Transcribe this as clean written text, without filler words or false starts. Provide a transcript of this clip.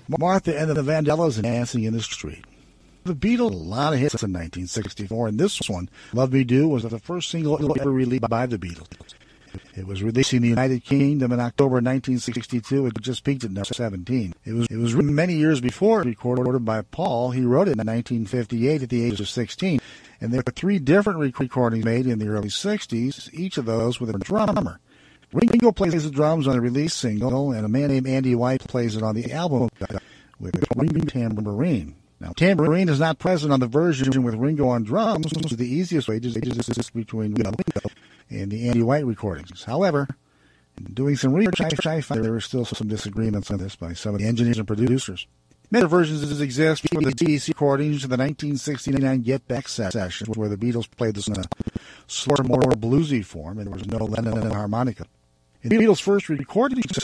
Martha and the Vandellas and Dancing in the Street. The Beatles, a lot of hits in 1964, and this one, Love Me Do, was the first single ever released by the Beatles. It was released in the United Kingdom in October 1962. It just peaked at number 17. It was written many years before, recorded by Paul. He wrote it in 1958 at the age of 16. And there were 3 different recordings made in the early 60s, each of those with a drummer. Ringo plays the drums on the release single, and a man named Andy White plays it on the album with Ringo tambourine. Now, tambourine is not present on the version with Ringo on drums, which is the easiest way to distinguish between Ringo and the Andy White recordings. However, in doing some research, I found there were still some disagreements on this by some of the engineers and producers. Many versions exist for the BBC recordings of the 1969 Get Back session, where the Beatles played this in a slower, more bluesy form, and there was no Lennon harmonica. In the Beatles' first recording